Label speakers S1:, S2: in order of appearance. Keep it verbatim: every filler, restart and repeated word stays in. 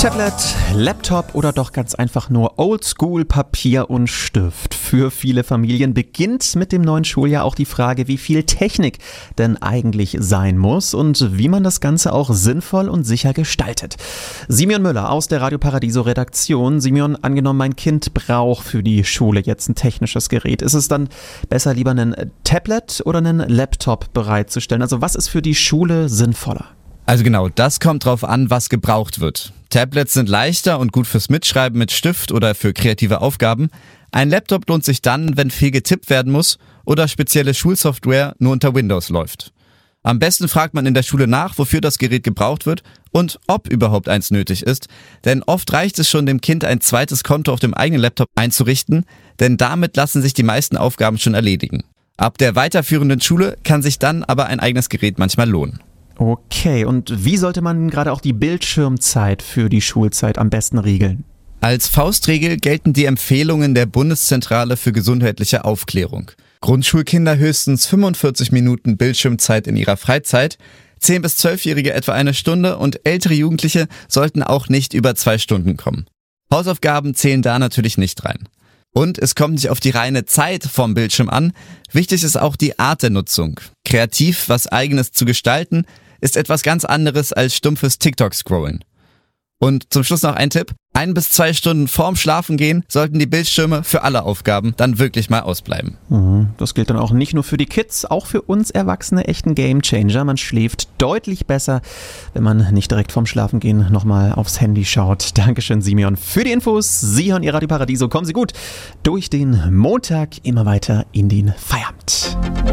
S1: Tablet, Laptop oder doch ganz einfach nur Oldschool Papier und Stift. Für viele Familien beginnt mit dem neuen Schuljahr auch die Frage, wie viel Technik denn eigentlich sein muss und wie man das Ganze auch sinnvoll und sicher gestaltet. Simeon Müller aus der Radio Paradiso Redaktion. Simeon, angenommen, mein Kind braucht für die Schule jetzt ein technisches Gerät. Ist es dann besser, lieber einen Tablet oder einen Laptop bereitzustellen? Also was ist für die Schule sinnvoller?
S2: Also genau, das kommt drauf an, was gebraucht wird. Tablets sind leichter und gut fürs Mitschreiben mit Stift oder für kreative Aufgaben. Ein Laptop lohnt sich dann, wenn viel getippt werden muss oder spezielle Schulsoftware nur unter Windows läuft. Am besten fragt man in der Schule nach, wofür das Gerät gebraucht wird und ob überhaupt eins nötig ist. Denn oft reicht es schon, dem Kind ein zweites Konto auf dem eigenen Laptop einzurichten, denn damit lassen sich die meisten Aufgaben schon erledigen. Ab der weiterführenden Schule kann sich dann aber ein eigenes Gerät manchmal lohnen.
S1: Okay, und wie sollte man gerade auch die Bildschirmzeit für die Schulzeit am besten regeln?
S2: Als Faustregel gelten die Empfehlungen der Bundeszentrale für gesundheitliche Aufklärung. Grundschulkinder höchstens fünfundvierzig Minuten Bildschirmzeit in ihrer Freizeit, zehn- bis zwölfjährige etwa eine Stunde und ältere Jugendliche sollten auch nicht über zwei Stunden kommen. Hausaufgaben zählen da natürlich nicht rein. Und es kommt nicht auf die reine Zeit vom Bildschirm an, wichtig ist auch die Art der Nutzung. Kreativ was Eigenes zu gestalten, ist etwas ganz anderes als stumpfes TikTok-Scrollen. Und zum Schluss noch ein Tipp. Ein bis zwei Stunden vorm Schlafengehen sollten die Bildschirme für alle Aufgaben dann wirklich mal ausbleiben.
S1: Das gilt dann auch nicht nur für die Kids, auch für uns Erwachsene echt ein Gamechanger. Man schläft deutlich besser, wenn man nicht direkt vorm Schlafengehen nochmal aufs Handy schaut. Dankeschön, Simeon, für die Infos. Sie hören Ihr Radio Paradiso. Kommen Sie gut durch den Montag immer weiter in den Feierabend.